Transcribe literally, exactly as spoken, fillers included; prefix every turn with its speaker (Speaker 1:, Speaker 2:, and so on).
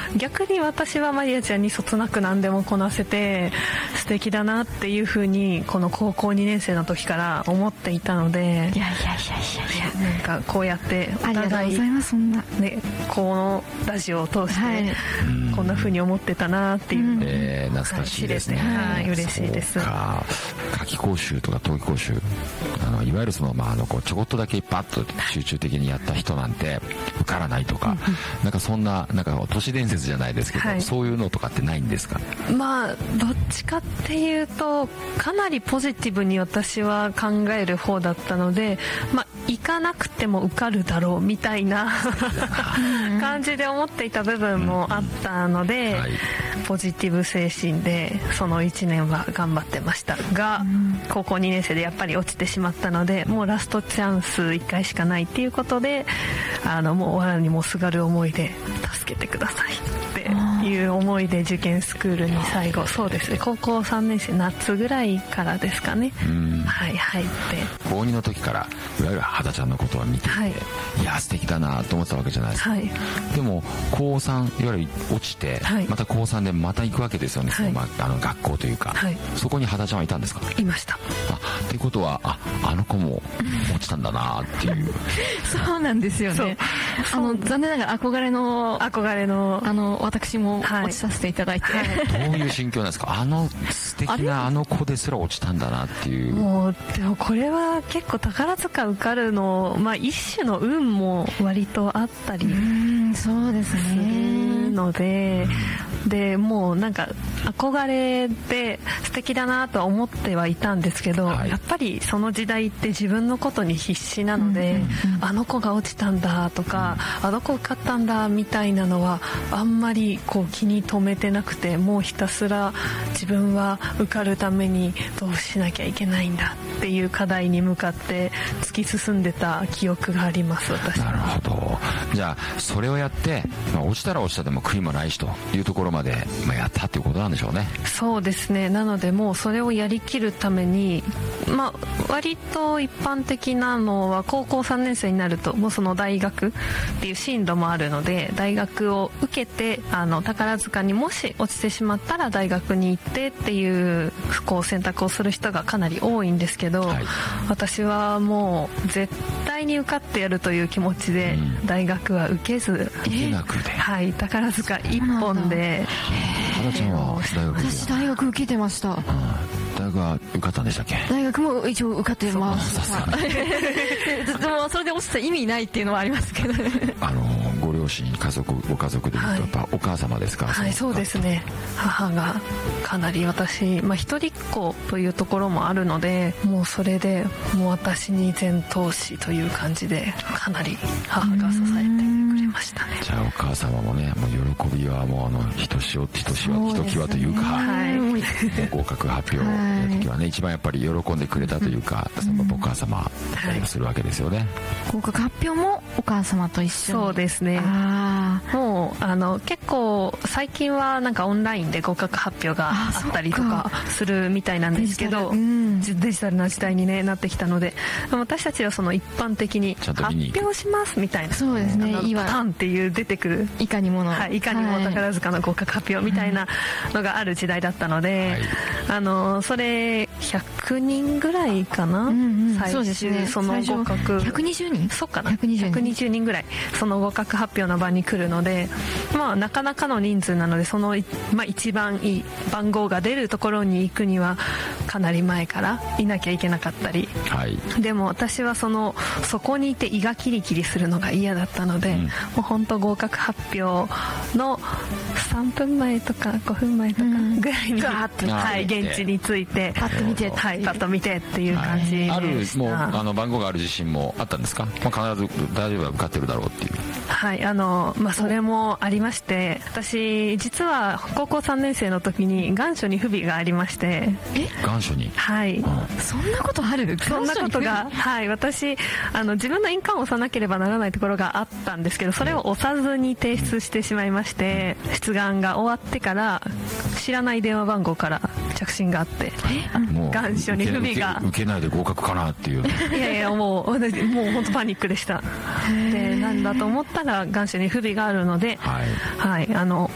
Speaker 1: 逆に私はマリアちゃんにそつなく何でもこなせて素敵だなっていう風にこの高校にねん生の時から思っていたので、いやいやいやいやいや、なんかこうやってお互い、
Speaker 2: ありがとうございます。そんな
Speaker 1: ね、このラジオを通して、はい、こんな風に思ってたなっていう、うん、
Speaker 3: えー、懐かしいですね。
Speaker 1: はい、嬉しいです。
Speaker 3: か夏期講習とか冬季講習、あのいわゆるその、まあ、あのこうちょこっとだけバッと集中的にやった人なんて受からないとか、うん、なんかそんななんか都市伝説じゃないですけど、はい、そういうのとかってないんですか？
Speaker 1: まあどっちかっていうとかなりポジティブに私は考える方だったので、まあ行かなくても受かるだろうみたいな感じで思っていた部分もあったので、うんはい、ポジティブ精神でそのいちねんは頑張ってましたが、うん、高校にねん生でやっぱり落ちてしまったので、もうラストチャンスいっかいしかないっていうことで、あのもう藁にもすがる思いで助けてくださいっていう思いで受験スクールに最後、そうですね、高校さんねん生夏ぐらいからですかね、うん、はい、入って
Speaker 3: 高にの時からいわゆる肌ちゃんのことを見ていて、はい、いや素敵だなと思ってたわけじゃないですか、はい、でも高さんいわゆる落ちて、はい、また高さんでまた行くわけですよね、はい、そのまあ、あの学校というか、はい、そこに肌ちゃんはいたんですか？
Speaker 1: いました。
Speaker 3: あっていうことは あ, あの子も落ちたんだなっていう
Speaker 2: そうなんですよね。あの残念ながら憧れの
Speaker 1: 憧れの
Speaker 2: あの私も落ちさせていただいて、はい
Speaker 3: はい、どういう心境なんですか？あの素敵なあの子ですら落ちたんだなっていう。
Speaker 1: もうでもこれは結構宝塚受かるの、まあ、一種の運も割とあったり
Speaker 2: そうですね
Speaker 1: するので、でもうなんか憧れで素敵だなとは思ってはいたんですけど、はい、やっぱりその時代って自分のことに必死なので、うんうんうん、あの子が落ちたんだとか、うん、あの子受かったんだみたいなのはあんまりこう気に留めてなくて、もうひたすら自分は受かるためにどうしなきゃいけないんだっていう課題に向かって突き進んでた記憶があります、私。
Speaker 3: なるほど。じゃあそれをやって、まあ、落ちたら落ちたでも悔いもないしというところまで、まあ、やったっていうことなんでしょうね。
Speaker 1: そうですね。なのでもうそれをやりきるために、まあ、割と一般的なのは高校さんねん生になるともうその大学っていう進路もあるので、大学を受けてあの宝塚にもし落ちてしまったら大学に行ってっていうこう選択をする人がかなり多いんですけど、はい、私はもう絶対に受かってやるという気持ちで大学は受けず、
Speaker 3: 受けなくて、
Speaker 1: はい、宝塚一本で。
Speaker 3: 花ちゃんは大学？
Speaker 2: 私大学受けてました。
Speaker 3: 大学は受かったんでしたっけ？
Speaker 2: 大学も一応受かってます。でもそれで落ちた意味ないっていうのはありますけど
Speaker 3: あのご両親家族ご家族でいうとやっぱお母様ですか？
Speaker 1: はい、はい、そうですね。母がかなり私、まあ、一人っ子というところもあるので、もうそれでもう私に全投資という感じでかなり母が支えてくれましたね。
Speaker 3: じゃあお母様もね、もう喜びはもうあのひとしおひとしわひときわというか、はい、合格発表の時はね、一番やっぱり喜んでくれたというか、そのお母様だったりもするわけですよね、はい、
Speaker 2: 合格発表もお母様と一緒に。
Speaker 1: そうですね。あもうあの結構最近はなんかオンラインで合格発表があったりとかするみたいなんですけど、デジタル、うん、デジタルな時代に、ね、なってきたので、私たちはその一般的に発表しますみたいな、
Speaker 2: そうですね、
Speaker 1: パターンっていう出てくる
Speaker 2: いかにもの、
Speaker 1: はい、いかにも宝塚の合格発表みたいなのがある時代だったので、はい、あのそれひゃくにんぐらいかな、うんうん、最終そうですね、その合格
Speaker 2: ひゃくにじゅうにん
Speaker 1: そうかなひゃくにじゅうにんぐらいその合格発表の場に来るので、まあ、なかなかの人数なので、その、まあ、一番いい番号が出るところに行くにはかなり前からいなきゃいけなかったり、はい、でも私はそのそこにいて胃がキリキリするのが嫌だったので、うん、もう本当合格発表のさんぷんまえとかごふんまえとかぐらいに、うん、はい、現地に着いて
Speaker 2: パッと見て、
Speaker 1: はい、パッと見てっていう感じでした、はい、ある
Speaker 3: もうあの番号がある自信もあったんですか？まあ、必ず大丈夫は受かってるだろうっていう。
Speaker 1: はい、あの、まあ、それもありまして、私実は高校さんねん生の時に願書に不備がありまして。
Speaker 3: え？願書に？
Speaker 1: はい、うん、
Speaker 2: そんなことある？
Speaker 1: そんなことが、はい、私あの自分の印鑑を押さなければならないところがあったんですけど、それを押さずに提出してしまいまして、出願が終わってから知らない電話番号から着信があって、願書に不備が
Speaker 3: 受け、受けないで合格かなっていう。
Speaker 1: いやいや、もう私もう本当パニックでした。で、なんだと思ったら願書に不備があるので、はい、はい、あの